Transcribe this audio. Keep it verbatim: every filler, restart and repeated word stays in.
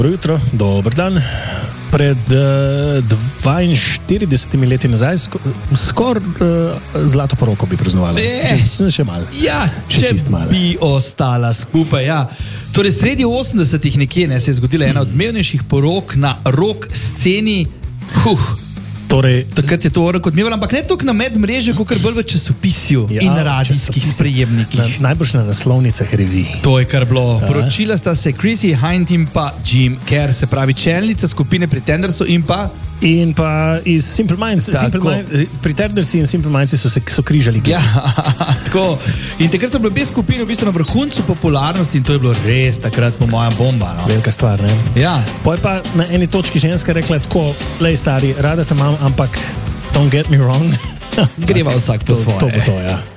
Dobro jutro, dober dan. Pred uh, dvainštiridesetimi leti nazaj skoraj skor, uh, zlato poroko bi praznovali. Če, še malo. Ja, če, če bi ostala skupaj. Ja. Torej, sredi osemdesetih nekje ne, se je zgodila ena od odmevnejših porok na rock sceni. Huh. Torej, takrat je to orek odmeval, ampak ne toliko na medmrežju, kot bolj v časopisju ja, in radijskih sprejemnikih. Na, najbolj na naslovnicah revij. To je kar bilo. A? Poročila sta se Chrissy Hind in pa Jim Kerr, se pravi čelnica skupine Pretendersu in pa In pa iz Simple Minds, Simple Minds Pretendersi in Simple Minds so se so križali. Ja, tako. In takrat so bile obe skupine v bistvu na vrhuncu popularnosti in to je bilo res takrat po moja bomba. No? Velika stvar, ne? Ja. Poj pa na eni točki ženska rekla tako, lej stari, rada te imam, ampak don't get me wrong. Greva vsak po svoje. To bo to, ja.